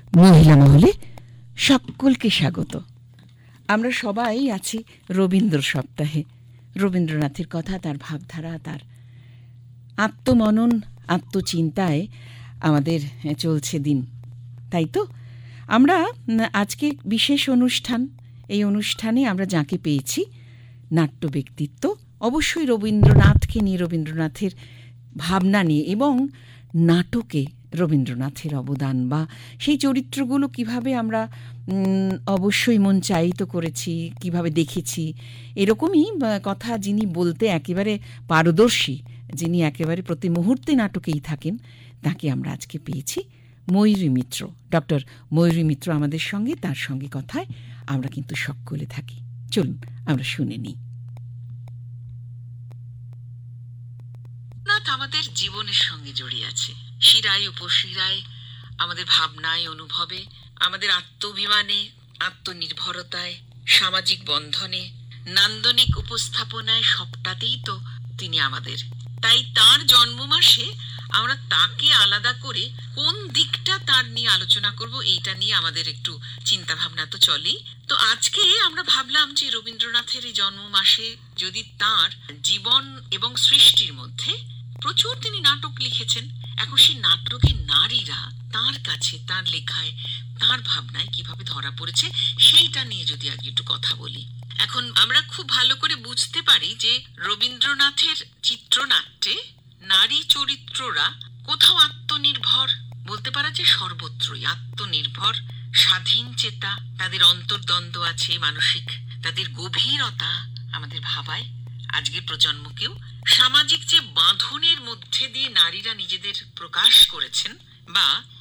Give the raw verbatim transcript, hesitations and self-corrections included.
মহিলা মহলে সকলকে স্বাগত। আমরা সবাই আছি রবীন্দ্র সপ্তাহে। রবীন্দ্রনাথের কথা, তার ভাবধারা, তার আত্মমনন, আত্মচিন্তায় আমাদের চলছে দিন, তাই তো? আমরা আজকে বিশেষ অনুষ্ঠান, এই অনুষ্ঠানে আমরা যাকে পেয়েছি, নাট্য ব্যক্তিত্ব, অবশ্যই রবীন্দ্রনাথকে নিয়ে, রবীন্দ্রনাথের ভাবনা নিয়ে এবং নাটকে রবীন্দ্রনাথের অবদান বা সেই চরিত্রগুলো কিভাবে আমরা অবশ্যই মঞ্চায়িত করেছি, কিভাবে দেখেছি, এরকমই কথা যিনি বলতে একেবারে পারদর্শী, যিনি একেবারে প্রতি মুহূর্তে নাটকেই থাকেন, তাকে আমরা আজকে পেয়েছি। ময়ূরী মিত্র, ডক্টর ময়ূরী মিত্র আমাদের সঙ্গে, তার সঙ্গে কথায় আমরা কিন্তু সকলে থাকি। চলুন আমরা শুনে নিই। নাথ আমাদের জীবনের সঙ্গে জড়িয়ে আছে, শিরায় উপশিরায়, আমাদের ভাবনায়, অনুভবে, আমাদের আত্মাভিমানে, আত্মনির্ভরতায়, সামাজিক বন্ধনে, নান্দনিক উপস্থাপনায়, সবটাতেই তো তিনি আমাদের। তাই তার জন্ম মাসে আমরা তাকে আলাদা করে কোন দিকটা তার নিয়ে আলোচনা করব, এইটা নিয়ে আমাদের একটু চিন্তা ভাবনা তো চলেই। তো আজকে আমরা ভাবলাম যে রবীন্দ্রনাথের এই জন্ম মাসে যদি তার জীবন এবং সৃষ্টির মধ্যে প্রচুর তিনি নাটক লিখেছেন, এখন সেই নাটকে নারীরা তার কাছে, তার লেখায়, তার ভাবনায় কিভাবে ধরা পড়েছে, সেইটা নিয়ে যদি আজকে একটু কথা বলি। এখন আমরা খুব ভালো করে বুঝতে পারি যে রবীন্দ্রনাথের চিত্রনাট্যে নারী চরিত্ররা কোথাও আত্মনির্ভর, বলতে পারা যে সর্বত্রই আত্মনির্ভর, স্বাধীন চেতা, তাদের অন্তর্দ্বন্দ্ব আছে মানসিক, তাদের গভীরতা আমাদের ভাবায় আজকের প্রজন্মকেও। সামাজিক যে বাঁধনের মধ্যে দিয়ে নারীরা নিজেদের প্রকাশ করেছেন বা